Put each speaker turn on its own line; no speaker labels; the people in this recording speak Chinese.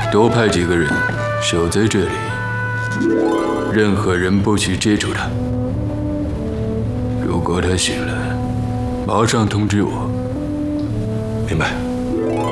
多派几个人守在这里，任何人不许接触他。如果他醒了，马上通知我。
明白。